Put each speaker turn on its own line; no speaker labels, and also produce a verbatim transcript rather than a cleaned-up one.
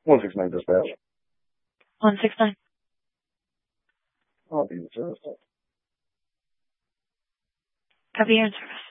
one six nine dispatch.
one six nine.
I'll be the service.
Copy your service.